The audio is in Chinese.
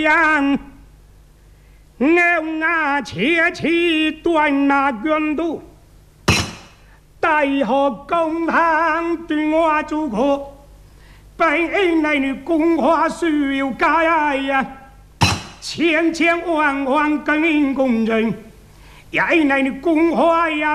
样，我切切断那原度，待何公堂对我主客，本来的公话需要改呀，千千万万更公正，也来的公话呀。